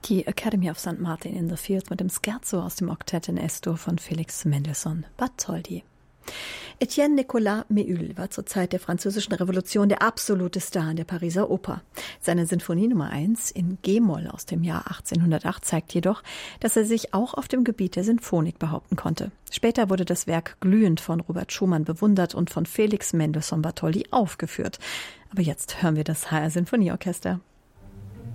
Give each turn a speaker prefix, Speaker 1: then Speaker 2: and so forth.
Speaker 1: Die Academy of St. Martin in the Fields mit dem Scherzo aus dem Oktett in S-Dur von Félix Mendelssohn Bartholdy. Etienne Nicolas Méhul war zur Zeit der Französischen Revolution der absolute Star in der Pariser Oper. Seine Sinfonie Nummer 1 in G-Moll aus dem Jahr 1808 zeigt jedoch, dass er sich auch auf dem Gebiet der Sinfonik behaupten konnte. Später wurde das Werk glühend von Robert Schumann bewundert und von Félix Mendelssohn Bartholdy aufgeführt. Aber jetzt hören wir das HR Sinfonieorchester.